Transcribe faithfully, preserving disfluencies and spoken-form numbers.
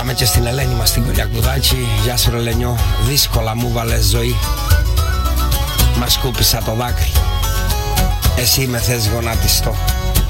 Πάμε και στην Ελένη μας την Κολιακουδάκη. Γεια σου ρε Λενιό, δύσκολα μου βάλες ζωή. Μα σκούπισα το δάκρυ, εσύ με θες γονατιστό.